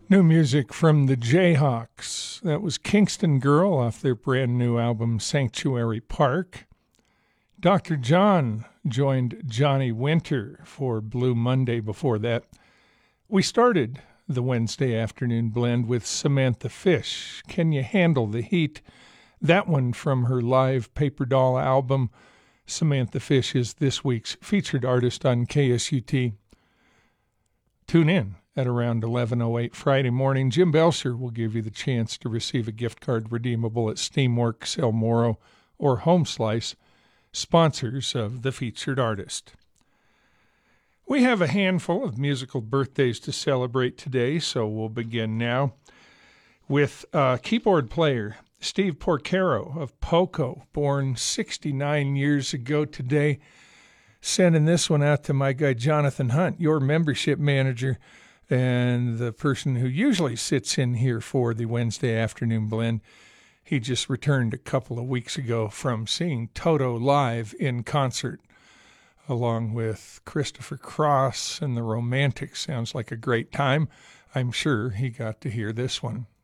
New music from the Jayhawks. That was Kingston Girl off their brand new album Sanctuary Park. Dr. John joined Johnny Winter for Blue Monday before that. We started the Wednesday afternoon blend with Samantha Fish. Can You Handle the Heat? That one from her live Paper Doll album. Samantha Fish is this week's featured artist on KSUT. Tune in at around 11:08 Friday morning. Jim Belcher will give you the chance to receive a gift card redeemable at Steamworks, El Moro, or Home Slice, sponsors of the featured artist. We have a handful of musical birthdays to celebrate today, so we'll begin now with keyboard player Steve Porcaro of Poco, born 69 years ago today. Sending this one out to my guy Jonathan Hunt, your membership manager, and the person who usually sits in here for the Wednesday afternoon blend. He just returned a couple of weeks ago from seeing Toto live in concert, along with Christopher Cross and the Romantics. Sounds like a great time. I'm sure he got to hear this one.